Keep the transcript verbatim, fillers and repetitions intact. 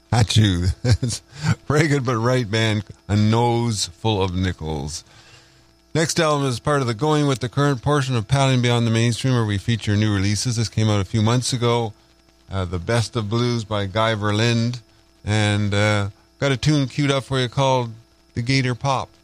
At you. It's very good but right band, A Nose Full of Nickels. Next album is part of the Going with the Current portion of Paddling Beyond the Mainstream, where we feature new releases. This came out a few months ago. Uh, the Best of Blues by Guy Verlind. And uh, got a tune queued up for you called The Gator Pop.